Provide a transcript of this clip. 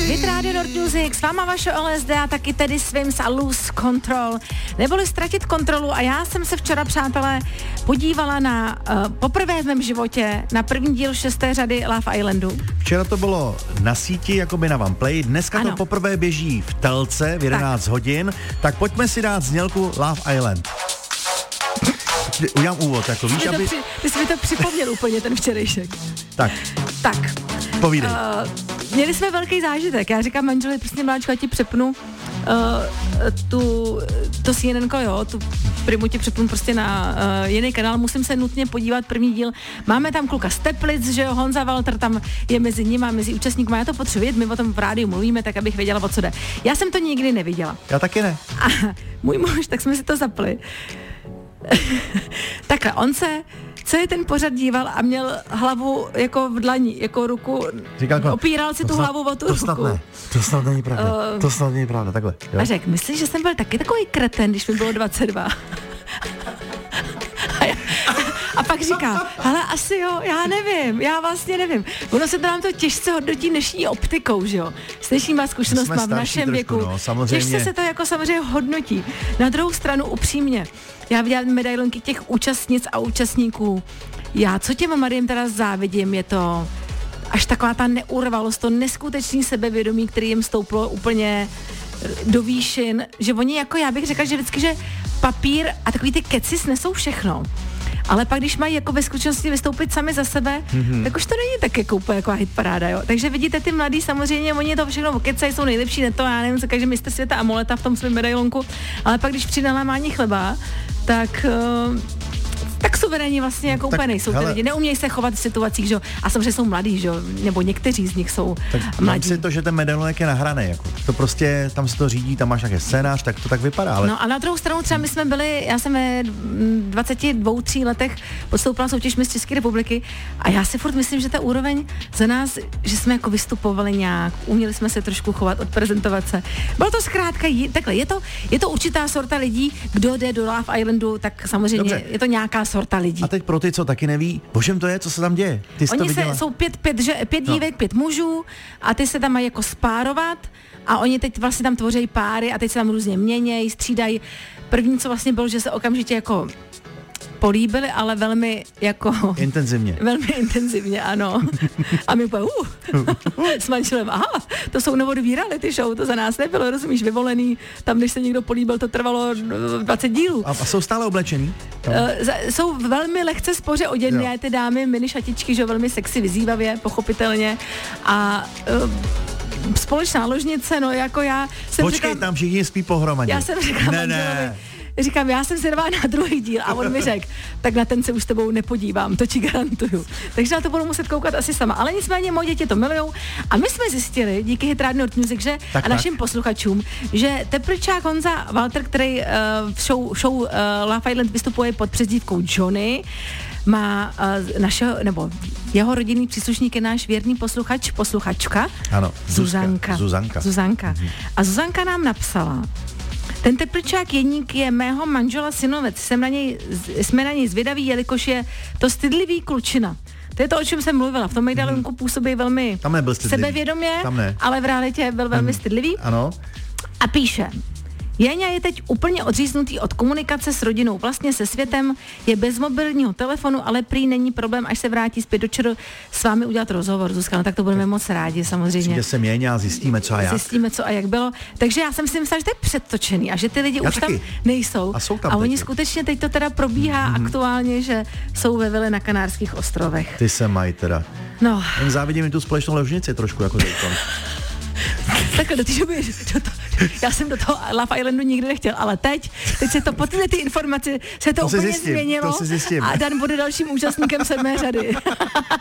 Hit Radio Nord Music, s váma vaše LSD a taky tedy Swims a Lose Control. Neboli ztratit kontrolu a já jsem se včera, přátelé, podívala na poprvé v mém životě na první díl 6. řady Love Islandu. Včera to bylo na síti, jakoby na OnePlay, dneska ano. To poprvé běží v telce v 11 hodin, tak pojďme si dát znělku Love Island. Udělám úvod, jako víš, aby... Ty jsi mi to připomněl úplně, ten včerejšek. Tak. Povídej. Měli jsme velký zážitek. Já říkám manželi, prostě mláčku, já ti přepnu to CNNko, jo, tu primu ti přepnu prostě na jiný kanál, musím se nutně podívat první díl. Máme tam kluka z Teplic, že jo, Honza Walter tam je mezi nimi, mezi účastníky, já to potřebuji, my o tom v rádiu mluvíme, tak abych věděla, o co jde. Já jsem to nikdy neviděla. Já taky ne. A můj muž, tak jsme si to zapli. Takhle, on se celý ten pořad díval a měl hlavu jako v dlaní, jako ruku, opíral si tu hlavu o tu ruku. To snad není pravda, to snad není pravda, takhle. Jo? A řekl, myslíš, že jsem byl taky takový kreten, když mi bylo 22? A pak říká, hele, asi jo, já vlastně nevím. Ono se to nám to těžce hodnotí dnešní optikou, že jo? S dnešníma zkušenostma v našem věku. Těžce se to jako samozřejmě hodnotí. Na druhou stranu upřímně, já viděla medailonky těch účastnic a účastníků. Já, co těm mladým teda závidím, je to až taková ta neurvalost, to neskutečný sebevědomí, který jim stouplo úplně do výšin, že oni jako, já bych řekla, že vždycky, že papír a takový ty keci snesou všechno. Ale pak, když mají jako ve skutečnosti vystoupit sami za sebe, tak už to není tak jako úplně jako hitparáda, jo. Takže vidíte ty mladí, samozřejmě, oni to všechno okecají, jsou nejlepší, ne to, já nevím, co kaže mistr světa Amoleta v tom svém medailonku, ale pak, když přijde na lámání chleba, tak suverénní vlastně jako úplně nejsou ty lidi. Neumějí se chovat v situacích, že jo. A samozřejmě jsou mladí, že jo, nebo někteří z nich jsou mladí. Si to, že ten medailonek je nahraný, jako. To prostě, tam se to řídí, tam máš nějaký scénář, tak to tak vypadá. Ale... No a na druhou stranu třeba my jsme byli, já jsem ve 22-3 letech podstoupila soutěž Miss České republiky a já si furt myslím, že ta úroveň za nás, že jsme jako vystupovali nějak, uměli jsme se trošku chovat, odprezentovat se. Bylo to zkrátka, takhle, je to určitá sorta lidí, kdo jde do Love Islandu, tak samozřejmě dobře. Je to nějaká sorta lidí. A teď pro ty, co taky neví, o čem to je, co se tam děje? Ty jsi oni to jsou pět dívek, 5 mužů a ty se tam mají jako spárovat a oni teď vlastně tam tvoří páry a teď se tam různě měnějí, střídají. První, co vlastně bylo, že se okamžitě jako políbili, ale velmi jako... Intenzivně. Velmi intenzivně, ano. A my úplně, s manželem, aha, to jsou novodobí reality show, to za nás nebylo, rozumíš, vyvolený, tam, když se někdo políbil, to trvalo 20 dílů. A jsou stále oblečení? Jsou velmi lehce spoře oděné, ty dámy, mini šatičky, že velmi sexy, vyzývavě, pochopitelně. A společná ložnice, no jako já jsem Počkej, říkám, tam všichni spí pohromadě. Já jsem řekla manželovi, říkám, já jsem zvědavá na druhý díl a on mi řekl, tak na ten se už s tebou nepodívám, to ti garantuju. Takže na to budu muset koukat asi sama. Ale nicméně moje děti to milujou a my jsme zjistili, díky Hit Radio Nord Music, že a našim posluchačům, že Tepličák Honza Walter, který v show Love Island vystupuje pod přezdívkou Johnny, má jeho rodinný příslušník je náš věrný posluchačka. Ano, Zuzanka. Mm-hmm. A Zuzanka nám napsala, ten Tepličák Jeník je mého manžela synovec. Jsme na něj zvědaví, jelikož je to stydlivý klučina. To je to, o čem jsem mluvila. V tom medailonku působí velmi sebevědomě, ale v realitě byl velmi stydlivý. Ano. A píše, Jeňa je teď úplně odříznutý od komunikace s rodinou, vlastně se světem, je bez mobilního telefonu, ale prý není problém, až se vrátí zpět do ČR s vámi udělat rozhovor. Zuzka, no tak to budeme moc rádi, samozřejmě. Přijde sem Jeňa a zjistíme, co a jak. Zjistíme, co a jak bylo. Takže já jsem si myslela, že to je předtočený a že ty lidi už tam nejsou. A oni skutečně teď to teda probíhá aktuálně, že jsou ve vile na Kanárských ostrovech. Ty se mají teda. No. Jen závidím tu společnou ložnici trošku jako teďkon. Takhle do té doby, já jsem do toho Love Islandu nikdy nechtěl, ale teď se to po ty informace se to úplně změnilo to a Dan bude dalším účastníkem 7. řady.